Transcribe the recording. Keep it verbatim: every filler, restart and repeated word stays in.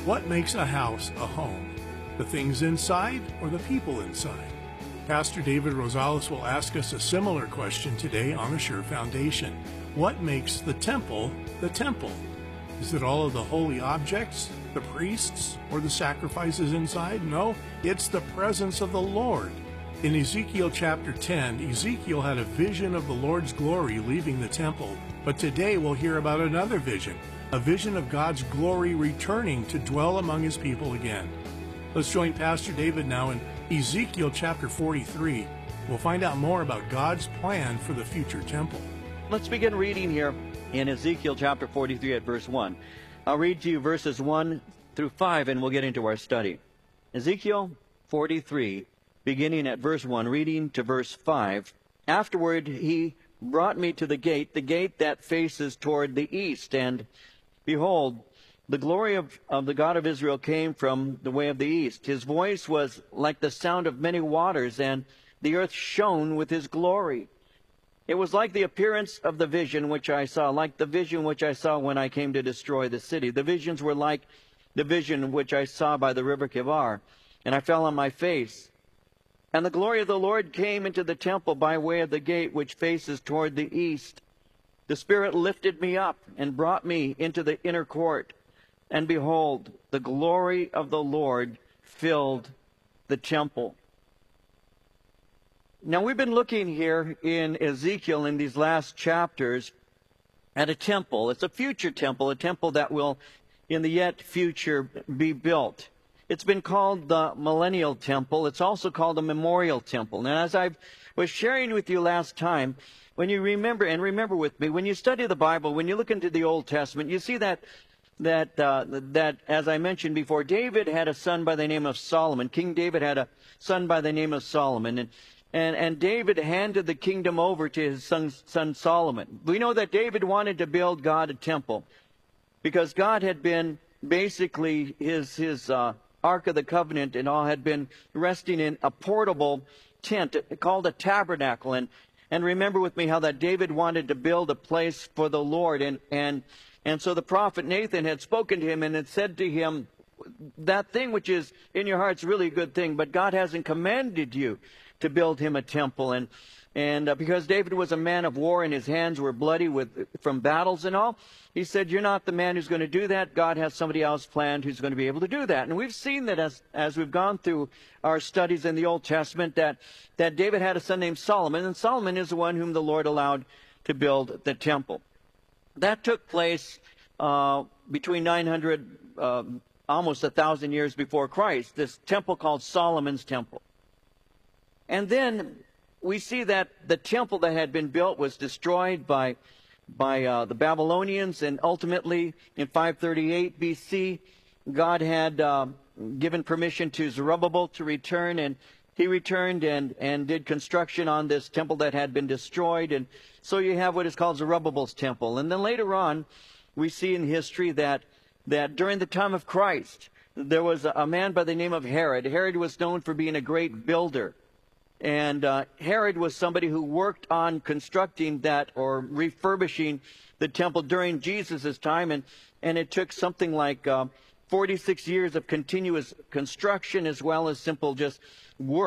What makes a house a home? The things inside or the people inside? Pastor David Rosales will ask us a similar question today on A Sure Foundation. What makes the temple the temple? Is it all of the holy objects, the priests, or the sacrifices inside? No, it's the presence of the Lord. In Ezekiel chapter ten, Ezekiel had a vision of the Lord's glory leaving the temple, but today we'll hear about another vision, a vision of God's glory returning to dwell among His people again. Let's join Pastor David now in Ezekiel chapter forty-three. We'll find out more about God's plan for the future temple. Let's begin reading here in Ezekiel chapter forty-three at verse one. I'll read to you verses one through five and we'll get into our study. Ezekiel forty-three, beginning at verse one, reading to verse five. Afterward he brought me to the gate, the gate that faces toward the east, and behold, the glory of, of the God of Israel came from the way of the east. His voice was like the sound of many waters, and the earth shone with His glory. It was like the appearance of the vision which I saw, like the vision which I saw when I came to destroy the city. The visions were like the vision which I saw by the river Kibar, and I fell on my face. And the glory of the Lord came into the temple by way of the gate which faces toward the east. The Spirit lifted me up and brought me into the inner court. And behold, the glory of the Lord filled the temple. Now we've been looking here in Ezekiel in these last chapters at a temple. It's a future temple, a temple that will in the yet future be built. It's been called the Millennial Temple. It's also called the Memorial Temple. And as I was sharing with you last time, when you remember, and remember with me, when you study the Bible, when you look into the Old Testament, you see that that uh, that as I mentioned before, David had a son by the name of Solomon. King David had a son by the name of Solomon, and and and David handed the kingdom over to his son son Solomon. We know that David wanted to build God a temple because God had been basically his his uh, Ark of the Covenant and all had been resting in a portable tent called a tabernacle. And and remember with me how that David wanted to build a place for the Lord, and and. And so the prophet Nathan had spoken to him and had said to him, that thing which is in your heart's really a good thing, but God hasn't commanded you to build Him a temple. And and uh, because David was a man of war and his hands were bloody with from battles and all, he said, you're not the man who's going to do that. God has somebody else planned who's going to be able to do that. And we've seen that as as we've gone through our studies in the Old Testament, that, that David had a son named Solomon, and Solomon is the one whom the Lord allowed to build the temple. That took place uh, between nine hundred, uh, almost a thousand years before Christ, this temple called Solomon's Temple. And then we see that the temple that had been built was destroyed by, by uh, the Babylonians, and ultimately in five thirty-eight B C, God had uh, given permission to Zerubbabel to return, and he returned and, and did construction on this temple that had been destroyed. And so you have what is called Zerubbabel's temple. And then later on, we see in history that, that during the time of Christ, there was a, a man by the name of Herod. Herod was known for being a great builder. And uh, Herod was somebody who worked on constructing that or refurbishing the temple during Jesus' time. And, and it took something like uh, forty-six years of continuous construction as well as simple just work.